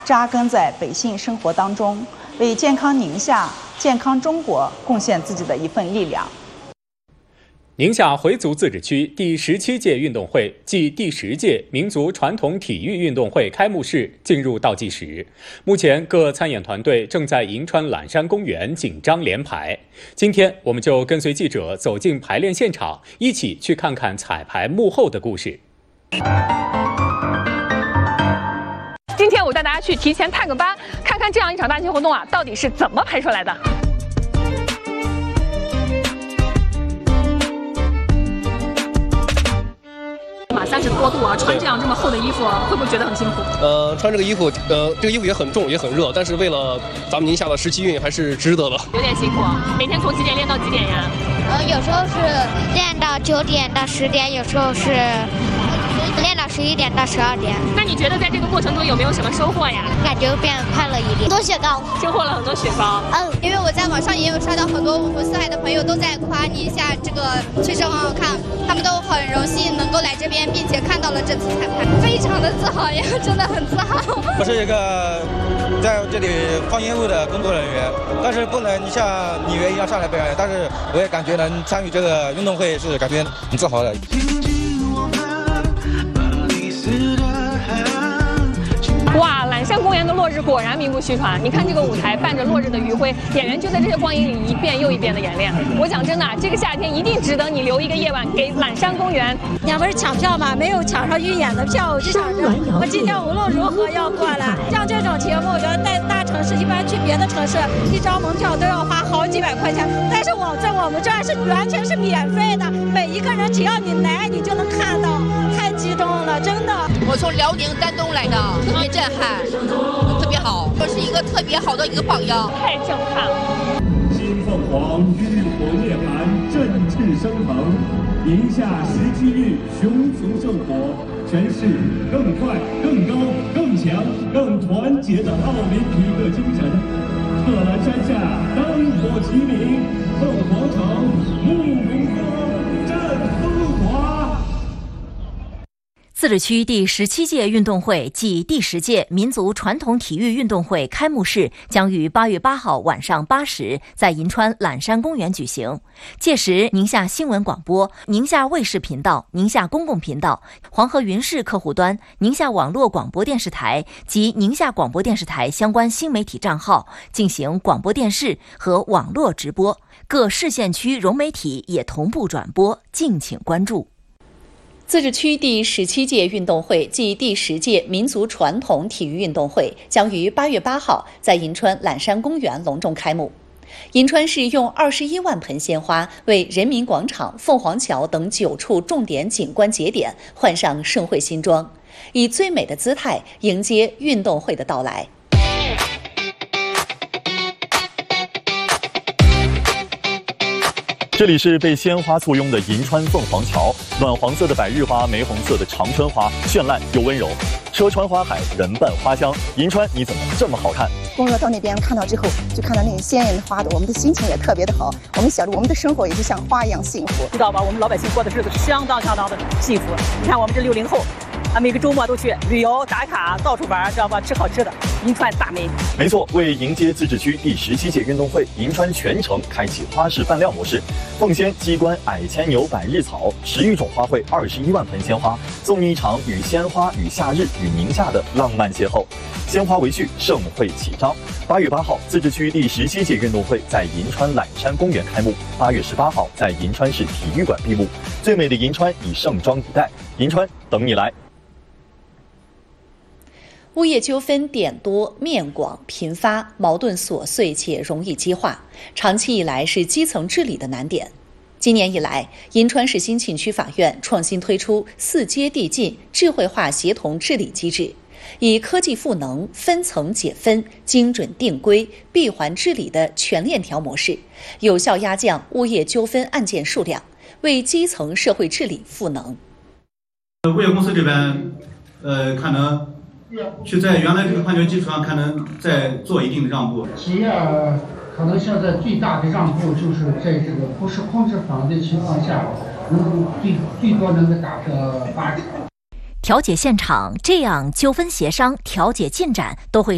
扎根在百姓生活当中，为健康宁夏、健康中国贡献自己的一份力量。 宁夏回族自治区第17届运动会暨第10届民族传统体育运动会开幕式进入倒计时，目前各参演团队正在银川揽山公园紧张连排。今天我们就跟随记者走进排练现场，一起去看看彩排幕后的故事。 今天我带大家去提前探个班，看看这样一场大型活动到底是怎么排出来的。30多度穿这样这么厚的衣服，会不会觉得很辛苦？ 穿这个衣服，这个衣服也很重，也很热，但是为了咱们宁夏的17运，还是值得的。 有点辛苦，每天从几点练到几点呀？ 有时候是练到9点到10点，有时候是练到11点到12点。 那你觉得在这个过程中有没有什么收获呀？ 感觉变快乐一点，多雪糕， 收获了很多雪糕。 因为我在网上也有刷到很多五湖四海的朋友都在夸宁夏这个确实很好看，他们都很荣幸能够来这边，并且看到了这次彩排，非常的自豪，也真的很自豪。 我是一个在这里放烟雾的工作人员，但是不能像李源一样上来表演，但是我也感觉能参与这个运动会是感觉很自豪的。 哇，揽山公园的落日果然名不虚传。你看这个舞台伴着落日的余晖，演员就在这些光影里一遍又一遍的演练。我讲真的，这个夏天一定值得你留一个夜晚给揽山公园。 你不是抢票吗？没有抢上预演的票，我就想着我今天无论如何要过来。像这种节目，我觉得在大城市，一般去别的城市，一张门票都要花好几百块钱，但是在我们这儿是完全是免费的，每一个人只要你来，你就能看到，太激动了，真的。 我从辽宁丹东来的，特别震撼，特别好，这是一个特别好的一个榜样， 太震撼了。 新凤凰浴火涅槃，振翅升腾，宁夏17运熊熊圣火，诠释更快、更高、更强、更团结的奥林匹克精神。贺兰山下灯火齐鸣，凤凰城沐荣光，振风华。 自治区第17届运动会暨第10届民族传统体育运动会开幕式将于8月8号晚上8时在银川揽山公园举行。届时，宁夏新闻广播、宁夏卫视频道、宁夏公共频道、黄河云视客户端、宁夏网络广播电视台及宁夏广播电视台相关新媒体账号进行广播电视和网络直播，各市县区融媒体也同步转播，敬请关注。 自治区第17届运动会暨第10届民族传统体育运动会将于8月8号在银川揽山公园隆重开幕。银川市用21万盆鲜花为人民广场、凤凰桥等9处重点景观节点换上盛会新装，以最美的姿态迎接运动会的到来。 这里是被鲜花簇拥的银川凤凰桥，暖黄色的百日花，玫红色的长春花，绚烂又温柔。车穿花海，人伴花香，银川你怎么这么好看？ 公路到那边看到之后，就看到那个鲜艳的花朵，我们的心情也特别的好。我们想着我们的生活也是像花一样幸福， 知道吧？我们老百姓过的日子是相当的幸福。你看我们这60后。每个周末都去旅游打卡，到处玩，知道吧？吃好吃的，银川大美。 没错，为迎接自治区第17届运动会，银川全程开启花式伴料模式，凤仙鸡冠、矮牵牛、百日草10余种花卉，21万盆鲜花，送你一场与鲜花、与夏日、与宁夏的浪漫邂逅。鲜花为序，盛会启张。8月8号，自治区第17届运动会在银川揽山公园开幕；8月18号，在银川市体育馆闭幕。最美的银川已盛装以待，银川等你来。 物业纠纷点多面广频发，矛盾琐碎且容易激化，长期以来是基层治理的难点。今年以来，银川市新沁区法院创新推出4阶递进智慧化协同治理机制，以科技赋能、分层解分、精准定规、闭环治理的全链条模式，有效压降物业纠纷案件数量，为基层社会治理赋能。 物业公司这边，可能去在原来这个判决基础上，可能再做一定的让步。 企业可能现在最大的让步就是在这个不是控制房的情况下，能最多能够打个8折。 调解现场，这样纠纷协商、调解进展都会